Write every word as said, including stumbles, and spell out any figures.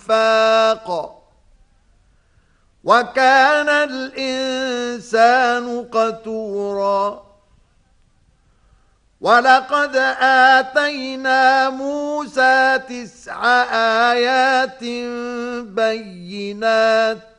وإنفاق وكان الإنسان قتورا ولقد آتينا موسى تسع آيات بينات